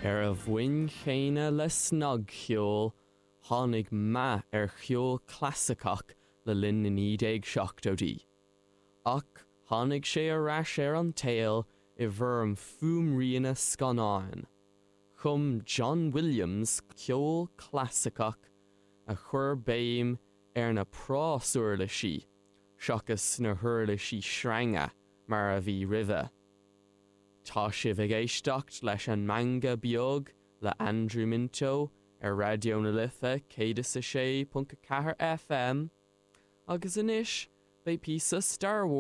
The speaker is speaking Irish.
A bhain chéine le snog cheol, tháinig ma cheol clasicach le linn na 1970. Ach tháinig sé arás an tail I bhfuair fuaimríonna scanáin. Chum John Williams ceol clasicach a chur béim na prásúirla sí, seachas na thuirla sí sreanga mar a bhí ribhe. Tá sibh ag éisteacht leis an manga beag le Andrew Minto Radio na Lithe 106.4 FM agus inis bei písa Star Wars